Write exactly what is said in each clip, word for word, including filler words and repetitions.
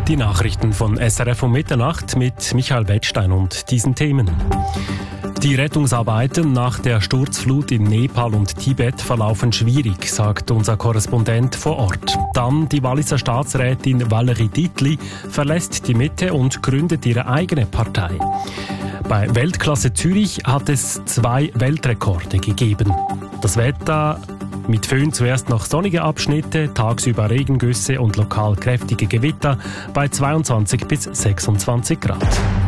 Die Nachrichten von S R F um Mitternacht mit Michael Wettstein und diesen Themen. Die Rettungsarbeiten nach der Sturzflut in Nepal und Tibet verlaufen schwierig, sagt unser Korrespondent vor Ort. Dann die Walliser Staatsrätin Valérie Dietli verlässt die Mitte und gründet ihre eigene Partei. Bei Weltklasse Zürich hat es zwei Weltrekorde gegeben. Das Wetter mit Föhn zuerst noch sonnige Abschnitte, tagsüber Regengüsse und lokal kräftige Gewitter bei zweiundzwanzig bis sechsundzwanzig Grad.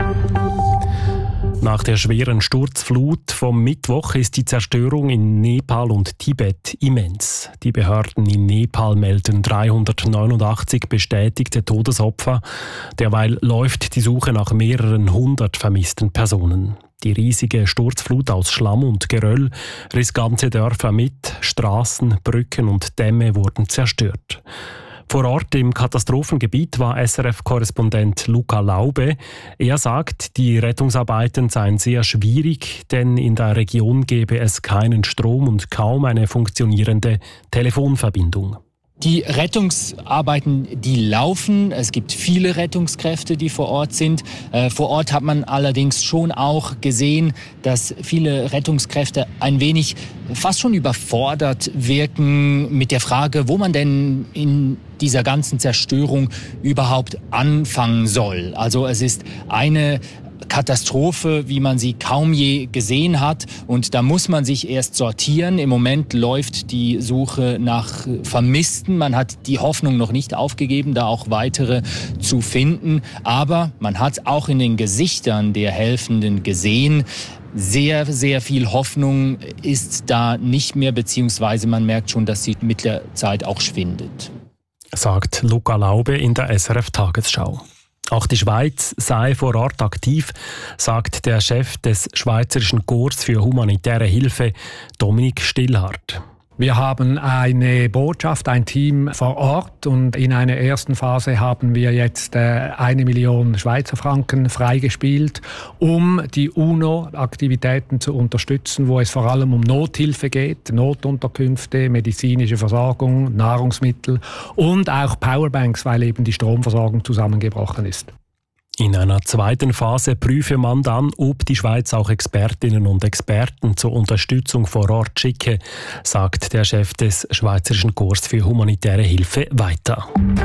Nach der schweren Sturzflut vom Mittwoch ist die Zerstörung in Nepal und Tibet immens. Die Behörden in Nepal melden dreihundertneunundachtzig bestätigte Todesopfer. Derweil läuft die Suche nach mehreren hundert vermissten Personen. Die riesige Sturzflut aus Schlamm und Geröll riss ganze Dörfer mit, Straßen, Brücken und Dämme wurden zerstört. Vor Ort im Katastrophengebiet war S R F-Korrespondent Luca Laube. Er sagt, die Rettungsarbeiten seien sehr schwierig, denn in der Region gäbe es keinen Strom und kaum eine funktionierende Telefonverbindung. Die Rettungsarbeiten, die laufen. Es gibt viele Rettungskräfte, die vor Ort sind. Äh, vor Ort hat man allerdings schon auch gesehen, dass viele Rettungskräfte ein wenig fast schon überfordert wirken mit der Frage, wo man denn in dieser ganzen Zerstörung überhaupt anfangen soll. Also es ist eine Katastrophe, wie man sie kaum je gesehen hat. Und da muss man sich erst sortieren. Im Moment läuft die Suche nach Vermissten. Man hat die Hoffnung noch nicht aufgegeben, da auch weitere zu finden. Aber man hat auch in den Gesichtern der Helfenden gesehen, sehr, sehr viel Hoffnung ist da nicht mehr, beziehungsweise man merkt schon, dass sie mit der Zeit auch schwindet. Sagt Luca Laube in der S R F-Tagesschau. Auch die Schweiz sei vor Ort aktiv, sagt der Chef des Schweizerischen Korps für humanitäre Hilfe, Dominik Stillhardt. Wir haben eine Botschaft, ein Team vor Ort und in einer ersten Phase haben wir jetzt äh, eine Million Schweizer Franken freigespielt, um die UNO-Aktivitäten zu unterstützen, wo es vor allem um Nothilfe geht, Notunterkünfte, medizinische Versorgung, Nahrungsmittel und auch Powerbanks, weil eben die Stromversorgung zusammengebrochen ist. In einer zweiten Phase prüfe man dann, ob die Schweiz auch Expertinnen und Experten zur Unterstützung vor Ort schicke, sagt der Chef des Schweizerischen Korps für humanitäre Hilfe weiter.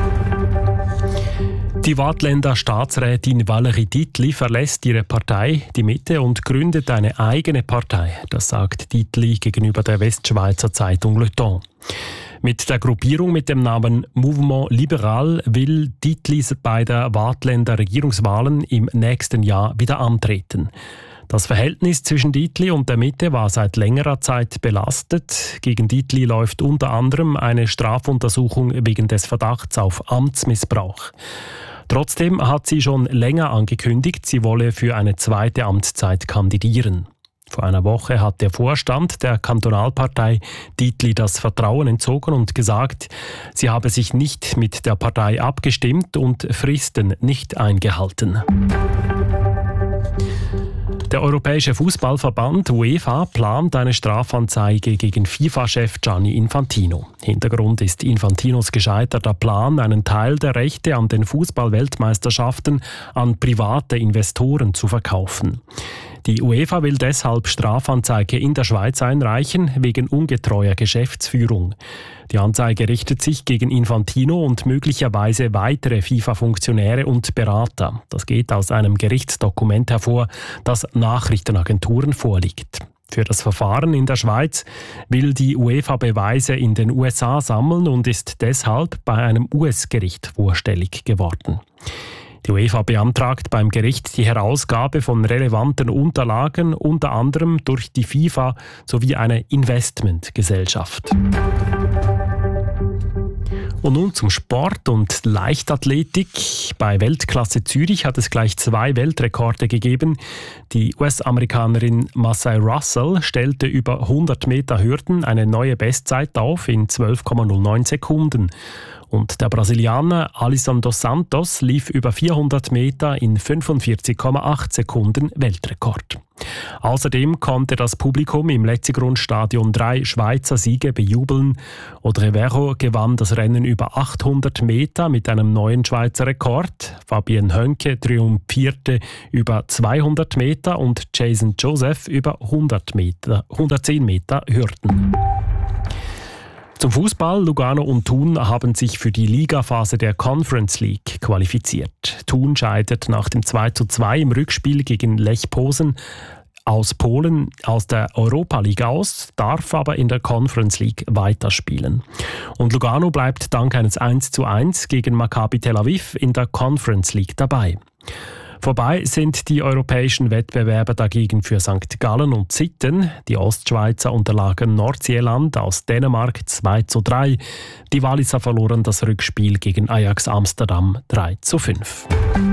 Die Waadtländer Staatsrätin Valérie Dietli verlässt ihre Partei, die Mitte, und gründet eine eigene Partei. Das sagt Dietli gegenüber der Westschweizer Zeitung Le Temps. Mit der Gruppierung mit dem Namen Mouvement Libéral will Dietli bei der Waadtländer Regierungswahlen im nächsten Jahr wieder antreten. Das Verhältnis zwischen Dietli und der Mitte war seit längerer Zeit belastet. Gegen Dietli läuft unter anderem eine Strafuntersuchung wegen des Verdachts auf Amtsmissbrauch. Trotzdem hat sie schon länger angekündigt, sie wolle für eine zweite Amtszeit kandidieren. Vor einer Woche hat der Vorstand der Kantonalpartei Dietli das Vertrauen entzogen und gesagt, sie habe sich nicht mit der Partei abgestimmt und Fristen nicht eingehalten. Der Europäische Fußballverband UEFA plant eine Strafanzeige gegen FIFA-Chef Gianni Infantino. Hintergrund ist Infantinos gescheiterter Plan, einen Teil der Rechte an den Fußball-Weltmeisterschaften an private Investoren zu verkaufen. Die UEFA will deshalb Strafanzeige in der Schweiz einreichen, wegen ungetreuer Geschäftsführung. Die Anzeige richtet sich gegen Infantino und möglicherweise weitere FIFA-Funktionäre und Berater. Das geht aus einem Gerichtsdokument hervor, das Nachrichtenagenturen vorliegt. Für das Verfahren in der Schweiz will die UEFA Beweise in den U S A sammeln und ist deshalb bei einem U S-Gericht vorstellig geworden. Die UEFA beantragt beim Gericht die Herausgabe von relevanten Unterlagen, unter anderem durch die FIFA sowie eine Investmentgesellschaft. Und nun zum Sport und Leichtathletik. Bei Weltklasse Zürich hat es gleich zwei Weltrekorde gegeben. Die U S-Amerikanerin Massey Russell stellte über hundert Meter Hürden eine neue Bestzeit auf in zwölf Komma null neun Sekunden. Und der Brasilianer Alisson dos Santos lief über vierhundert Meter in fünfundvierzig Komma acht Sekunden Weltrekord. Außerdem konnte das Publikum im Letzigrund-Stadion drei Schweizer Siege bejubeln. Audrey Verro gewann das Rennen über achthundert Meter mit einem neuen Schweizer Rekord. Fabienne Hönke triumphierte über zweihundert Meter und Jason Joseph über hundert Meter, hundertzehn Meter Hürden. Zum Fußball. Lugano und Thun haben sich für die Ligaphase der Conference League qualifiziert. Thun scheidet nach dem zwei zu zwei im Rückspiel gegen Lech Posen aus Polen aus der Europa League aus, darf aber in der Conference League weiterspielen. Und Lugano bleibt dank eines eins zu eins gegen Maccabi Tel Aviv in der Conference League dabei. Vorbei sind die europäischen Wettbewerbe dagegen für Sankt Gallen und Sitten. Die Ostschweizer unterlagen Nordsjælland aus Dänemark zwei zu drei. Die Walliser verloren das Rückspiel gegen Ajax Amsterdam drei zu fünf.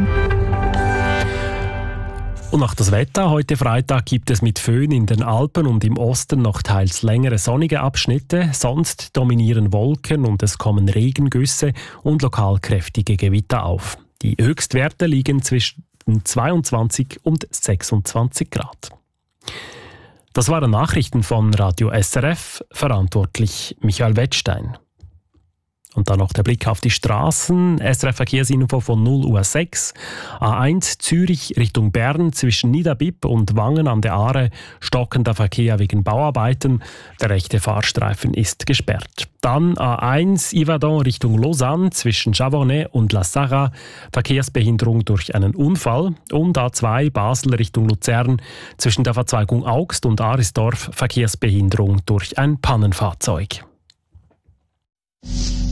Und noch das Wetter. Heute Freitag gibt es mit Föhn in den Alpen und im Osten noch teils längere sonnige Abschnitte. Sonst dominieren Wolken und es kommen Regengüsse und lokal kräftige Gewitter auf. Die Höchstwerte liegen zwischen zweiundzwanzig und sechsundzwanzig Grad. Das waren Nachrichten von Radio S R F, verantwortlich Michael Wettstein. Und dann noch der Blick auf die Straßen. S R F-Verkehrsinfo von null Uhr sechs. A eins Zürich Richtung Bern zwischen Niederbipp und Wangen an der Aare. Stockender Verkehr wegen Bauarbeiten. Der rechte Fahrstreifen ist gesperrt. Dann A eins Yverdon Richtung Lausanne zwischen Chavornay und La Sarre. Verkehrsbehinderung durch einen Unfall. Und A zwei Basel Richtung Luzern zwischen der Verzweigung Augst und Arisdorf. Verkehrsbehinderung durch ein Pannenfahrzeug.